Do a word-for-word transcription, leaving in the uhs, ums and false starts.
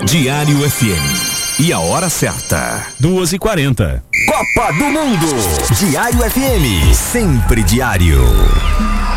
Diário F M. E a hora certa. duas e quarenta. Copa do Mundo. Diário F M. Sempre diário.